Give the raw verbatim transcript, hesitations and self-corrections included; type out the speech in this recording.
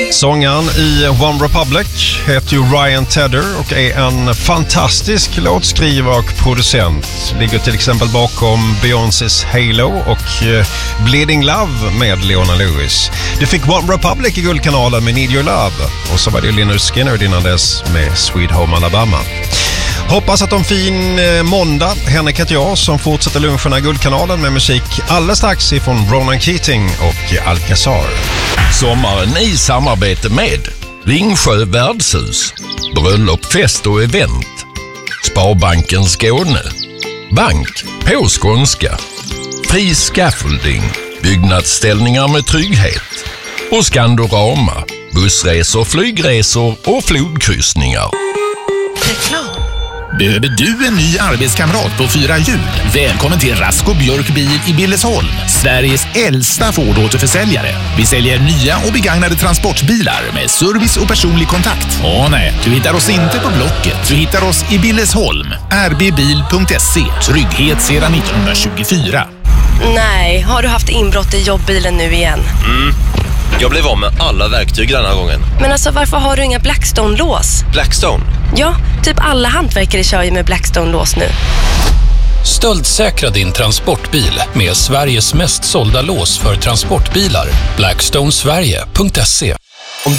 Sångaren i One Republic heter ju Ryan Tedder och är en fantastisk låtskrivare och producent. Ligger till exempel bakom Beyoncés Halo och Bleeding Love med Leona Lewis. Du fick One Republic i Guldkanalen med Need Your Love och så var det Lynyrd Skynyrd innan dess med Sweet Home Alabama. Hoppas att de fin eh, måndag. Henrik heter jag som fortsätter luncherna i Guldkanalen med musik alldeles strax ifrån Ronan Keating och Alcazar. Sommaren i samarbete med Ringsjö värdshus, bröllop, fest och event, Sparbanken Skåne, Bank på skånska, Fri Scaffolding, byggnadsställningar med trygghet och Skandorama, bussresor, flygresor och flodkryssningar. Reklam. Behöver du en ny arbetskamrat på fyra hjul? Välkommen till Rasko Björk Bil i Billesholm, Sveriges äldsta Ford-återförsäljare. Vi säljer nya och begagnade transportbilar med service och personlig kontakt. Åh nej, du hittar oss inte på Blocket. Du hittar oss i Billesholm. r b bil punkt se. Trygghet sedan nittonhundratjugofyra. Nej, har du haft inbrott i jobbbilen nu igen? Mm. Jag blev av med alla verktyg den här gången. Men alltså, varför har du inga Blackstone-lås? Blackstone? Ja, typ alla hantverkare kör ju med Blackstone-lås nu. Stöldsäkra din transportbil med Sveriges mest sålda lås för transportbilar. Blackstone Sverige punkt se.